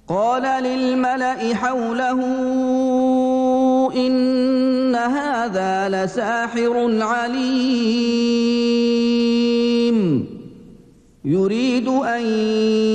قال للملأ حوله إن هذا لساحر عليم يريد أن